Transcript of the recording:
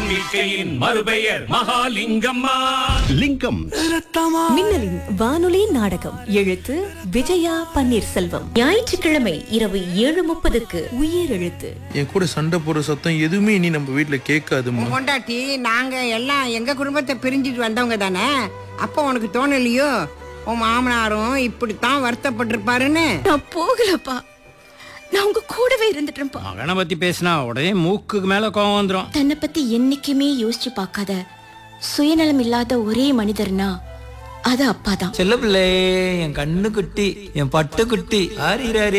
நம்பிக்கையின் மறுபெயர் மகாலிங்கம்மா. லிங்கம். மின்னலின் வானொலி நாடகம். எழுத்து விஜயா பன்னீர்செல்வம். ஞாயிற்றுக்கிழமை இரவு 7:30க்கு. உயிர் எழுத்து. என் கூட சண்டை போடுற சத்தம் எதுவுமே இனி நம்ம வீட்டுல கேட்காதுமா. கொண்டாட்டி நாங்க எல்லாம் எங்க குடும்பத்தை பிரிஞ்சுட்டு வந்தவங்க தானே. அப்போ உனக்கு தோணலையோ உன் மாமனாரும் இப்படித்தான் வருத்தப்பட்டிருப்பாருன்னு? நான் போகலப்பா, நான் உங்க கூடவே இருந்துட்டேன்ப்பா. மகனை பத்தி பேசினா உடனே மூக்குக்கு மேல கோவம் வந்துடும். தன்னை பத்தி என்னைக்குமே யோசிச்சு பார்க்காத சுயநலம் இல்லாத ஒரே மனிதர்னா அது அப்பாதான். செல்ல பிள்ளை, என் கண்ணு குட்டி, என் பட்டு குட்டி, ஆரிராரே.